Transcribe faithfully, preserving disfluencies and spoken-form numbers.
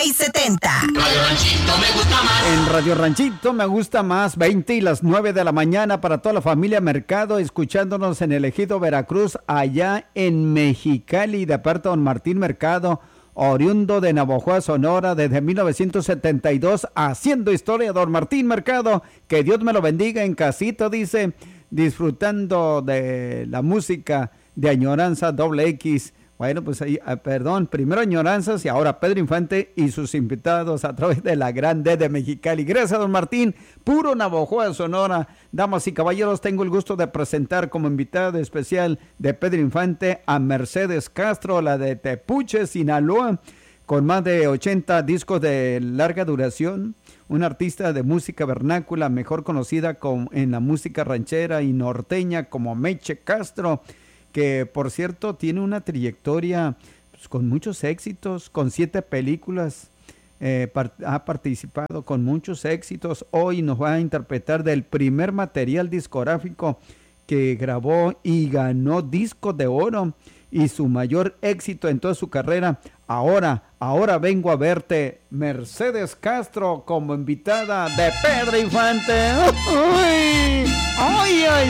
y setenta. Radio Ranchito me gusta más. En Radio Ranchito me gusta más, veinte y las nueve de la mañana para toda la familia Mercado, escuchándonos en el Ejido Veracruz, allá en Mexicali, de parte de don Martín Mercado, oriundo de Navojoa, Sonora, desde mil novecientos setenta y dos, haciendo historia, don Martín Mercado, que Dios me lo bendiga en casito, dice, disfrutando de la música de Añoranza Doble X. Bueno, pues ahí, ah, perdón, primero Añoranzas y ahora Pedro Infante y sus invitados a través de la Gran D de Mexicali. Gracias, don Martín, puro Navojoa, Sonora. Damas y caballeros, tengo el gusto de presentar como invitada especial de Pedro Infante a Mercedes Castro, la de Tepuche, Sinaloa, con más de ochenta discos de larga duración, una artista de música vernácula, mejor conocida como en la música ranchera y norteña como Meche Castro, que por cierto tiene una trayectoria pues, con muchos éxitos, con siete películas, eh, part- ha participado con muchos éxitos. Hoy nos va a interpretar del primer material discográfico que grabó y ganó disco de oro y su mayor éxito en toda su carrera. Ahora, ahora vengo a verte, Mercedes Castro como invitada de Pedro Infante. ¡Ay! ¡Ay, ay!